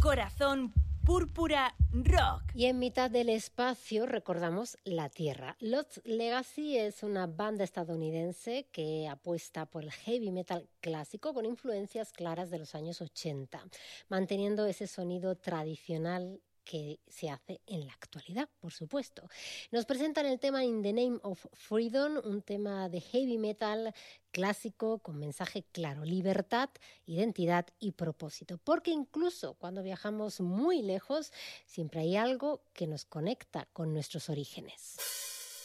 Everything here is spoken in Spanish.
Corazón Púrpura Rock. Y en mitad del espacio recordamos la Tierra. Lost Legacy es una banda estadounidense que apuesta por el heavy metal clásico con influencias claras de los años 80, manteniendo ese sonido tradicional que se hace en la actualidad, por supuesto. Nos presentan el tema In the Name of Freedom, un tema de heavy metal clásico con mensaje claro, libertad, identidad y propósito. Porque incluso cuando viajamos muy lejos, siempre hay algo que nos conecta con nuestros orígenes.